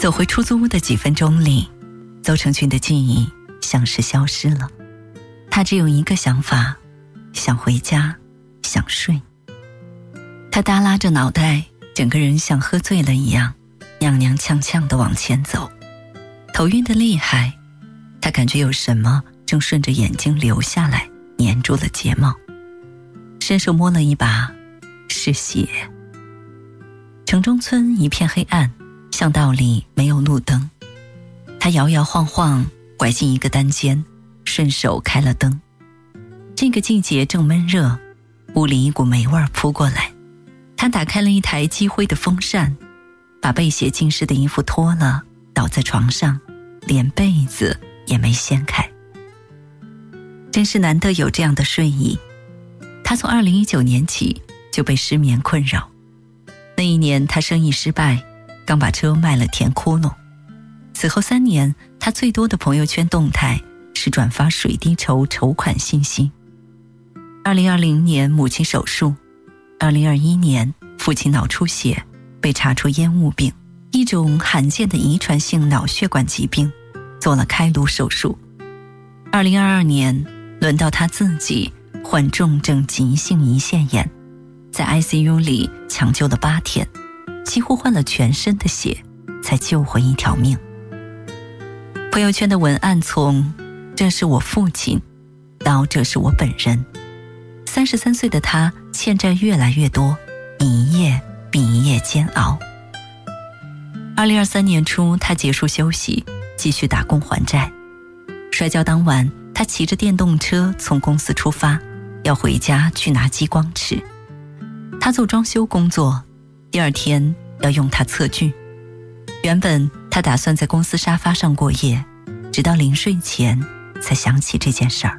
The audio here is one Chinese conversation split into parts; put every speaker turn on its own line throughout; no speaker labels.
走回出租屋的几分钟里，邹成俊的记忆像是消失了。他只有一个想法，想回家，想睡。他耷拉着脑袋，整个人像喝醉了一样，踉踉跄跄地往前走，头晕得厉害。他感觉有什么正顺着眼睛流下来，粘住了睫毛。伸手摸了一把，是血。城中村一片黑暗，巷道里没有路灯。他摇摇晃晃拐进一个单间，顺手开了灯。这个季节正闷热，屋里一股霉味扑过来。他打开了一台积灰的风扇，把被血浸湿的衣服脱了，倒在床上，连被子也没掀开。真是难得有这样的睡意。他从2019年起就被失眠困扰。那一年他生意失败，刚把车卖了填窟窿。此后3年，他最多的朋友圈动态是转发水滴筹款信息。2020年母亲手术，2021年父亲脑出血，被查出烟雾病，一种罕见的遗传性脑血管疾病，做了开颅手术。2022年轮到他自己患重症急性胰腺炎，在 ICU 里抢救了8天，几乎换了全身的血才救回一条命。朋友圈的文案从这是我父亲到这是我本人。33岁的他欠债越来越多，一夜比一夜煎熬。2023年初，他结束休息，继续打工还债。摔跤当晚，他骑着电动车从公司出发，要回家去拿激光吃。他做装修工作，第2天要用它测距。原本他打算在公司沙发上过夜，直到临睡前才想起这件事儿。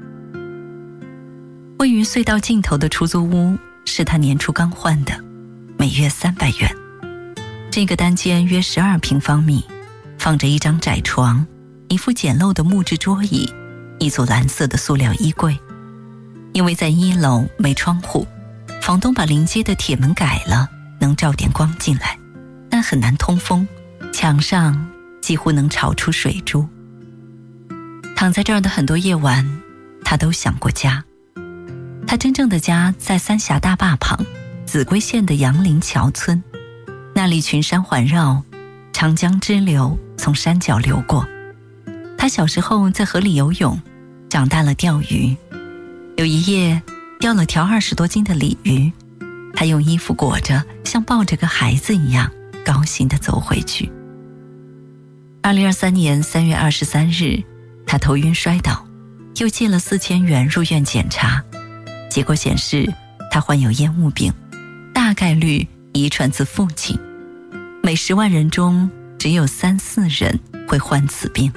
位于隧道尽头的出租屋是他年初刚换的，每月300元。这个单间约12平方米，放着一张窄床，一副简陋的木质桌椅，一组蓝色的塑料衣柜。因为在1楼没窗户，房东把临街的铁门改了，能照点光进来，但很难通风，墙上几乎能炒出水珠。躺在这儿的很多夜晚，他都想过家。他真正的家在三峡大坝旁，秭归县的杨林桥村，那里群山环绕，长江支流从山脚流过。他小时候在河里游泳，长大了钓鱼。有一夜钓了条20多斤的鲤鱼，他用衣服裹着，像抱着个孩子一样高兴地走回去。2023年3月23日，他头晕摔倒，又借了4000元入院检查，结果显示他患有烟雾病，大概率遗传自父亲，每10万人中只有3-4人会患此病。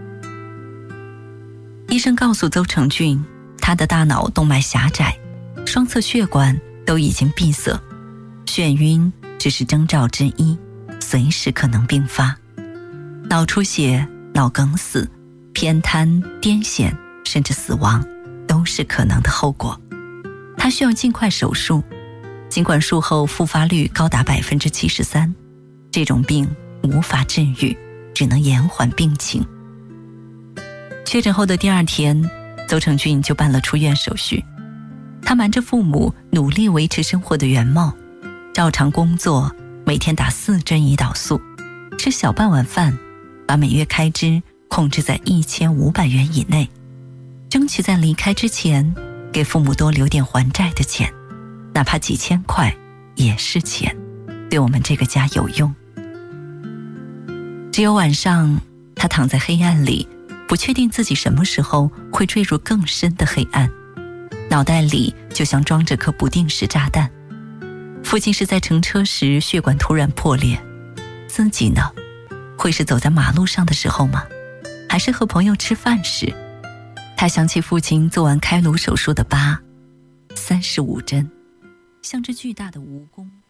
医生告诉邹成俊，他的大脑动脉狭窄，双侧血管都已经闭塞，眩晕只是征兆之一，随时可能并发。脑出血、脑梗死、偏瘫、癫痫甚至死亡都是可能的后果。他需要尽快手术，尽管术后复发率高达73%，这种病无法治愈，只能延缓病情。确诊后的第2天，邹成俊就办了出院手续。他瞒着父母，努力维持生活的原貌，照常工作，每天打4针胰岛素，吃小半碗饭，把每月开支控制在1500元以内，争取在离开之前给父母多留点还债的钱，哪怕几千块也是钱，对我们这个家有用。只有晚上，他躺在黑暗里，不确定自己什么时候会坠入更深的黑暗，脑袋里就像装着颗不定时炸弹。父亲是在乘车时血管突然破裂，自己呢，会是走在马路上的时候吗？还是和朋友吃饭时？他想起父亲做完开颅手术的疤，35针，像只巨大的蜈蚣。